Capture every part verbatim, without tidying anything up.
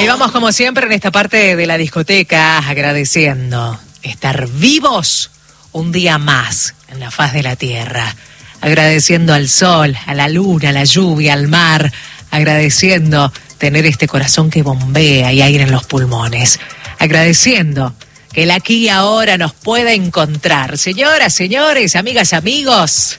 Y vamos como siempre en esta parte de la discoteca agradeciendo estar vivos un día más en la faz de la tierra, agradeciendo al sol, a la luna, a la lluvia, al mar, agradeciendo tener este corazón que bombea y aire en los pulmones, agradeciendo que el aquí y ahora nos pueda encontrar. Señoras, señores, amigas, amigos,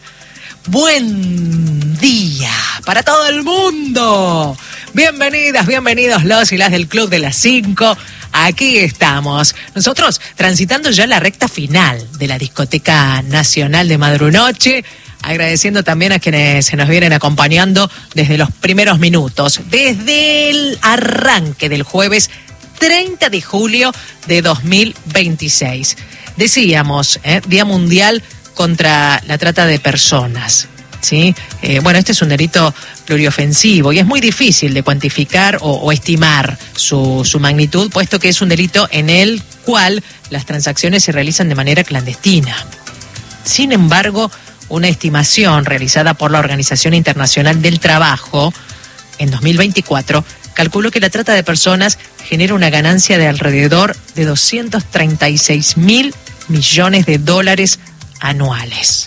buen día para todo el mundo. Bienvenidas, bienvenidos los y las del Club de las Cinco. Aquí estamos, nosotros transitando ya la recta final de la Discoteca Nacional de Madrunoche, agradeciendo también a quienes se nos vienen acompañando desde los primeros minutos, desde el arranque del jueves treinta de julio de dos mil veintiséis. Decíamos, ¿eh? Día Mundial contra la Trata de Personas. ¿Sí? Eh, bueno, este es un delito pluriofensivo y es muy difícil de cuantificar o, o estimar su, su magnitud, puesto que es un delito en el cual las transacciones se realizan de manera clandestina. Sin embargo, una estimación realizada por la Organización Internacional del Trabajo en dos mil veinticuatro calculó que la trata de personas genera una ganancia de alrededor de doscientos treinta y seis mil millones de dólares anuales.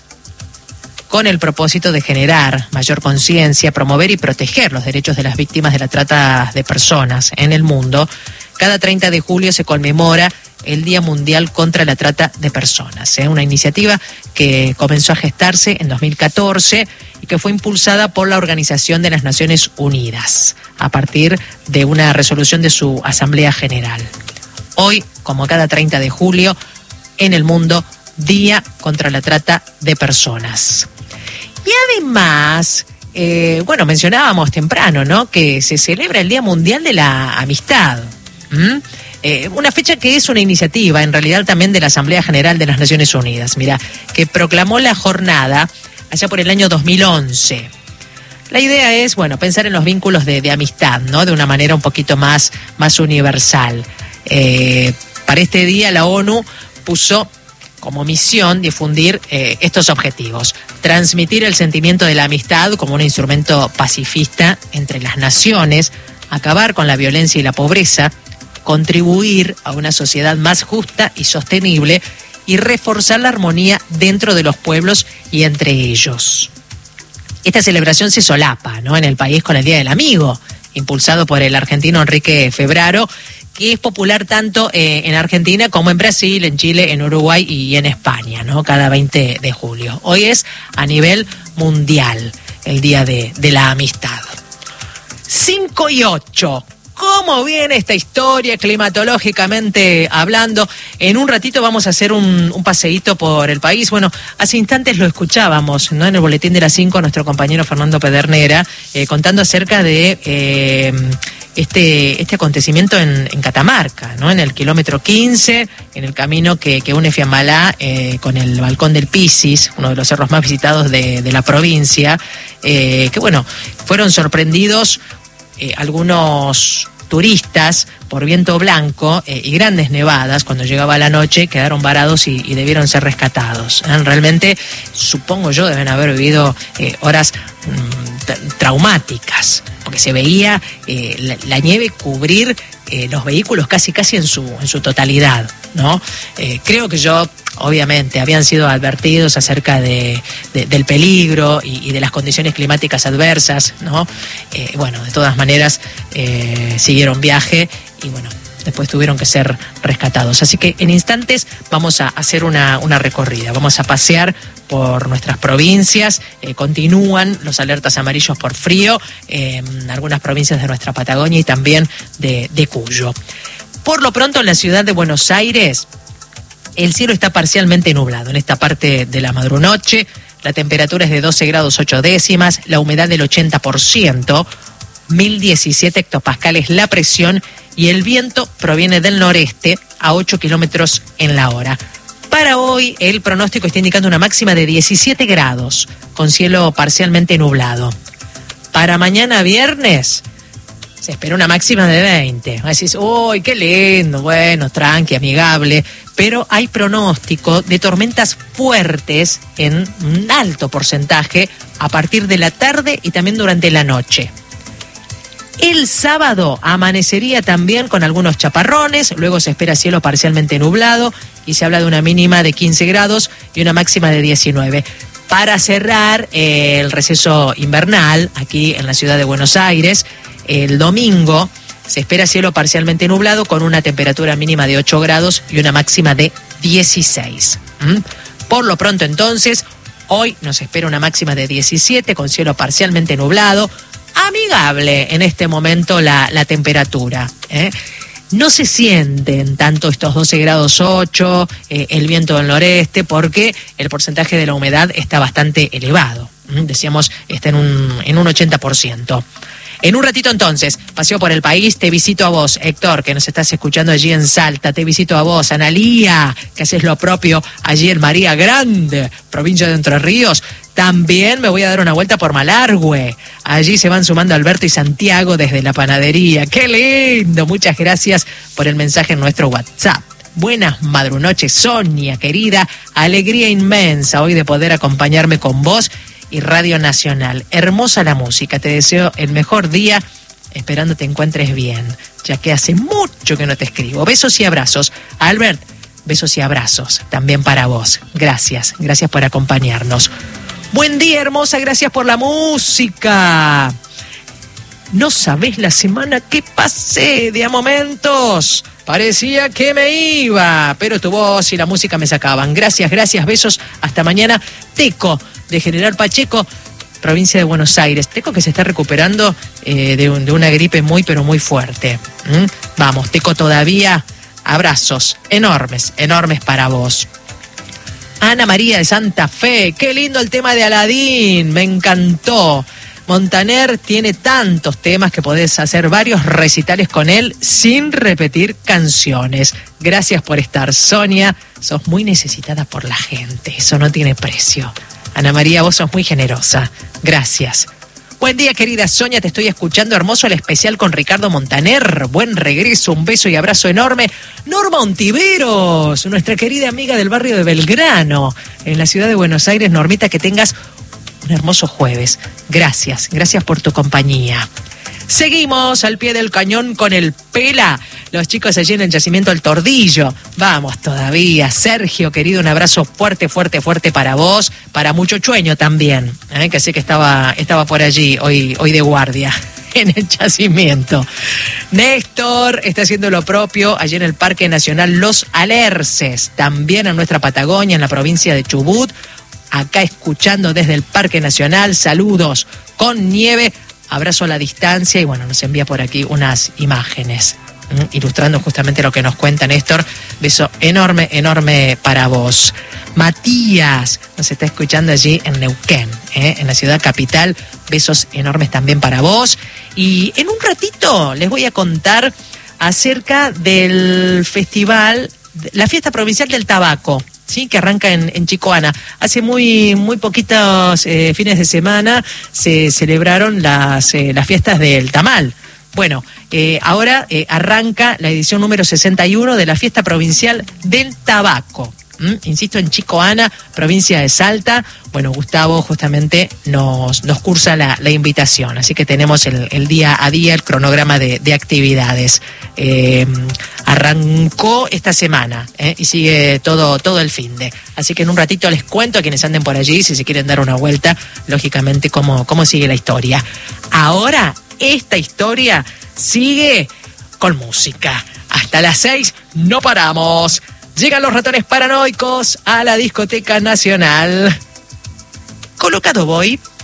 Con el propósito de generar mayor conciencia, promover y proteger los derechos de las víctimas de la trata de personas en el mundo, cada treinta de julio se conmemora el Día Mundial contra la Trata de Personas, ¿eh? Una iniciativa que comenzó a gestarse en dos mil catorce y que fue impulsada por la Organización de las Naciones Unidas a partir de una resolución de su Asamblea General. Hoy, como cada treinta de julio, en el mundo, Día contra la Trata de Personas. Y además, eh, bueno, mencionábamos temprano, ¿no?, que se celebra el Día Mundial de la Amistad. ¿Mm? Eh, una fecha que es una iniciativa, en realidad también de la Asamblea General de las Naciones Unidas, mira, que proclamó la jornada allá por el año dos mil once. La idea es, bueno, pensar en los vínculos de, de amistad, ¿no?, de una manera un poquito más, más universal. Eh, para este día la ONU puso como misión difundir eh, estos objetivos: transmitir el sentimiento de la amistad como un instrumento pacifista entre las naciones, acabar con la violencia y la pobreza, contribuir a una sociedad más justa y sostenible y reforzar la armonía dentro de los pueblos y entre ellos. Esta celebración se solapa, ¿no?, en el país con el Día del Amigo, impulsado por el argentino Enrique Febraro, que es popular tanto eh, en Argentina como en Brasil, en Chile, en Uruguay y en España, ¿no?, cada veinte de julio. Hoy es a nivel mundial el Día de, de la Amistad. cinco y ocho. ¿Cómo viene esta historia climatológicamente hablando? En un ratito vamos a hacer un, un paseíto por el país. Bueno, hace instantes lo escuchábamos, ¿no?, en el boletín de las cinco, nuestro compañero Fernando Pedernera, eh, contando acerca de eh, este, este acontecimiento en, en Catamarca, ¿no?, en el kilómetro quince, en el camino que, que une Fiambalá eh, con el Balcón del Pisis, uno de los cerros más visitados de, de la provincia, eh, que bueno, fueron sorprendidos Eh, algunos turistas por viento blanco eh, y grandes nevadas. Cuando llegaba la noche quedaron varados y, y debieron ser rescatados. ¿Eh? Realmente, supongo yo, deben haber vivido eh, horas mmm, traumáticas, porque se veía eh, la, la nieve cubrir eh, los vehículos casi casi en su, en su totalidad, ¿no? Eh, creo que yo, obviamente, habían sido advertidos acerca de, de, del peligro y, y de las condiciones climáticas adversas, ¿no? Eh, bueno, de todas maneras, eh, siguieron viaje y, bueno, después tuvieron que ser rescatados. Así que en instantes vamos a hacer una, una recorrida, vamos a pasear por nuestras provincias. Eh, continúan los alertas amarillos por frío eh, en algunas provincias de nuestra Patagonia y también de, de Cuyo. Por lo pronto, en la ciudad de Buenos Aires, el cielo está parcialmente nublado en esta parte de la madrunoche. La temperatura es de doce grados ocho décimas, la humedad del ochenta por ciento, mil diecisiete hectopascales la presión y el viento proviene del noreste a ocho kilómetros en la hora. Para hoy el pronóstico está indicando una máxima de diecisiete grados, con cielo parcialmente nublado. Para mañana viernes se espera una máxima de veinte. Decís, uy, qué lindo, bueno, tranqui, amigable. Pero hay pronóstico de tormentas fuertes en un alto porcentaje a partir de la tarde y también durante la noche. El sábado amanecería también con algunos chaparrones, luego se espera cielo parcialmente nublado y se habla de una mínima de quince grados y una máxima de diecinueve. Para cerrar eh, el receso invernal aquí en la ciudad de Buenos Aires, el domingo se espera cielo parcialmente nublado con una temperatura mínima de ocho grados y una máxima de dieciséis. ¿Mm? Por lo pronto entonces, hoy nos espera una máxima de diecisiete con cielo parcialmente nublado. Amigable en este momento la, la temperatura, ¿eh? No se sienten tanto estos doce grados ocho, eh, el viento del noreste, porque el porcentaje de la humedad está bastante elevado. ¿Mm? Decíamos, está en un, en un ochenta por ciento. En un ratito entonces, paseo por el país, te visito a vos, Héctor, que nos estás escuchando allí en Salta, te visito a vos, Analía, que haces lo propio allí en María Grande, provincia de Entre Ríos. También me voy a dar una vuelta por Malargüe. Allí se van sumando Alberto y Santiago desde la panadería. ¡Qué lindo! Muchas gracias por el mensaje en nuestro WhatsApp. Buenas madrunoches, Sonia, querida. Alegría inmensa hoy de poder acompañarme con vos y Radio Nacional. Hermosa la música. Te deseo el mejor día, esperando te encuentres bien, ya que hace mucho que no te escribo. Besos y abrazos. Albert, besos y abrazos también para vos. Gracias, gracias por acompañarnos. Buen día, hermosa, gracias por la música. No sabés la semana que pasé de a momentos. Parecía que me iba, pero tu voz y la música me sacaban. Gracias, gracias, besos. Hasta mañana. Teco, de General Pacheco, provincia de Buenos Aires. Teco que se está recuperando eh, de, un, de una gripe muy, pero muy fuerte. ¿Mm? Vamos, Teco todavía. Abrazos enormes, enormes para vos. Ana María de Santa Fe, qué lindo el tema de Aladín, me encantó. Montaner tiene tantos temas que podés hacer varios recitales con él sin repetir canciones. Gracias por estar, Sonia. Sos muy necesitada por la gente, eso no tiene precio. Ana María, vos sos muy generosa. Gracias. Buen día, querida Sonia, te estoy escuchando. Hermoso el especial con Ricardo Montaner. Buen regreso, un beso y abrazo enorme. Norma Ontiveros, nuestra querida amiga del barrio de Belgrano, en la ciudad de Buenos Aires. Normita, que tengas un hermoso jueves. Gracias, gracias por tu compañía. Seguimos al pie del cañón con el Pela, los chicos allí en el yacimiento El Tordillo. Vamos todavía. Sergio, querido, un abrazo fuerte, fuerte, fuerte para vos, para Mucho Chueño también, ¿eh? Que sé que estaba, estaba por allí hoy, hoy de guardia en el yacimiento. Néstor está haciendo lo propio allí en el Parque Nacional Los Alerces, también en nuestra Patagonia, en la provincia de Chubut. Acá escuchando desde el Parque Nacional, saludos con nieve. Abrazo a la distancia y bueno, nos envía por aquí unas imágenes, ¿m? ilustrando justamente lo que nos cuenta Néstor. Beso enorme, enorme para vos. Matías nos está escuchando allí en Neuquén, ¿eh? en la ciudad capital. Besos enormes también para vos. Y en un ratito les voy a contar acerca del festival, la fiesta provincial del tabaco. Sí, que arranca en, en Chicoana. Hace muy muy poquitos eh, fines de semana se celebraron las, eh, las fiestas del tamal. Bueno, eh, ahora eh, arranca la edición número sesenta y uno de la fiesta provincial del tabaco. ¿Mm? Insisto, en Chicoana, provincia de Salta. Bueno, Gustavo justamente nos, nos cursa la, la invitación, así que tenemos el, el día a día, el cronograma de, de actividades. Eh, arrancó esta semana ¿eh? y sigue todo, todo el finde. Así que en un ratito les cuento a quienes anden por allí, si se quieren dar una vuelta, lógicamente, cómo, cómo sigue la historia. Ahora, esta historia sigue con música. Hasta las seis, no paramos. Llegan los Ratones Paranoicos a la Discoteca Nacional. Colocado voy.